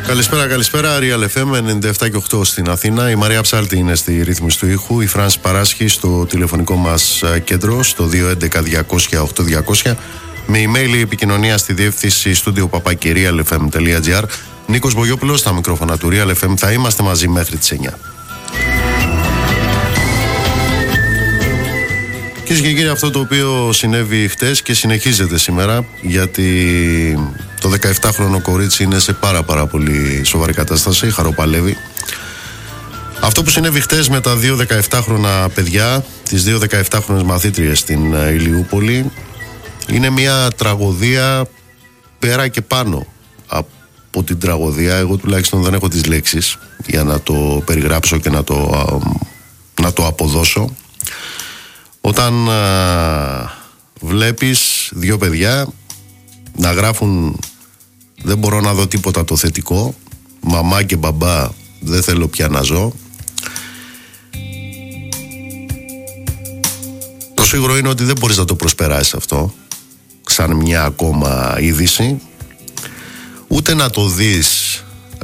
Καλησπέρα. Real FM 97 και 8 στην Αθήνα. Η Μαρία Ψάλτη είναι στη ρύθμιση του ήχου. Η Φράνση Παράσχη στο τηλεφωνικό μας κέντρο στο 211-200-8200. Με email η επικοινωνία στη διεύθυνση studio@realfm.gr. Νίκος Μπογιόπουλος στα μικρόφωνα του Real FM. Θα είμαστε μαζί μέχρι τις 9. Κυρίες και κύριοι, αυτό το οποίο συνέβη χτες και συνεχίζεται σήμερα, γιατί το 17χρονο κορίτσι είναι σε πάρα πολύ σοβαρή κατάσταση, χαροπαλεύει. Αυτό που συνέβη χτες με τα δύο 17χρονα παιδιά, τις δύο 17χρονες μαθήτριες στην Ηλιούπολη, είναι μια τραγωδία πέρα και πάνω από την τραγωδία. Εγώ τουλάχιστον δεν έχω τις λέξεις για να το περιγράψω και να το αποδώσω. Όταν βλέπεις δύο παιδιά να γράφουν «Δεν μπορώ να δω τίποτα το θετικό», «Μαμά και μπαμπά, δεν θέλω πια να ζω», το σίγουρο είναι ότι δεν μπορείς να το προσπεράσεις αυτό σαν μια ακόμα είδηση, ούτε να το δεις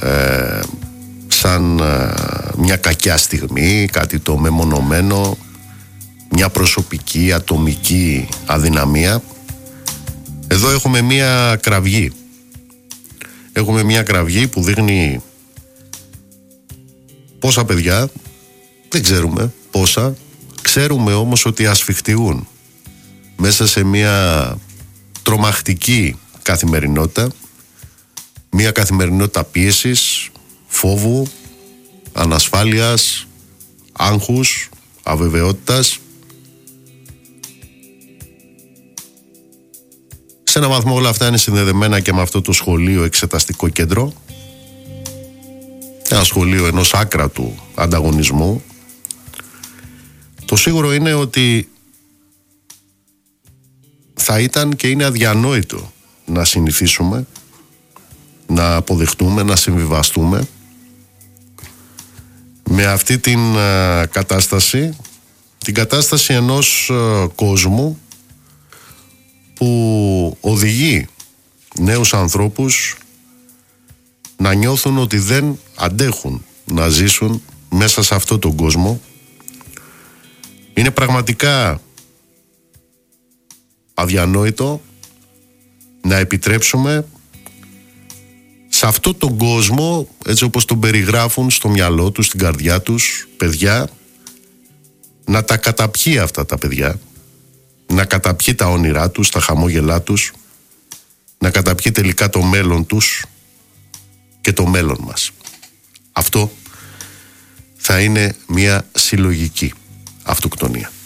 σαν μια κακιά στιγμή, κάτι το μεμονωμένο, μια προσωπική, ατομική αδυναμία. Εδώ έχουμε μια κραυγή. Έχουμε μια κραυγή που δείχνει πόσα παιδιά, δεν ξέρουμε πόσα, ξέρουμε όμως ότι ασφιχτιούν μέσα σε μια τρομακτική καθημερινότητα, μια καθημερινότητα πίεσης, φόβου, ανασφάλειας, άγχους, αβεβαιότητας. Σε έναν βαθμό όλα αυτά είναι συνδεδεμένα και με αυτό το σχολείο εξεταστικό κέντρο, ένα σχολείο ενός άκρατου ανταγωνισμού. Το σίγουρο είναι ότι θα ήταν και είναι αδιανόητο να συνηθίσουμε, να αποδεχτούμε, να συμβιβαστούμε με αυτή την κατάσταση, την κατάσταση ενός κόσμου που οδηγεί νέους ανθρώπους να νιώθουν ότι δεν αντέχουν να ζήσουν μέσα σε αυτόν τον κόσμο. Είναι πραγματικά αδιανόητο να επιτρέψουμε σε αυτόν τον κόσμο, έτσι όπως τον περιγράφουν στο μυαλό τους, στην καρδιά τους, παιδιά, να τα καταπιεί αυτά τα παιδιά, να καταπιεί τα όνειρά τους, τα χαμόγελά τους, να καταπιεί τελικά το μέλλον τους και το μέλλον μας. Αυτό θα είναι μια συλλογική αυτοκτονία.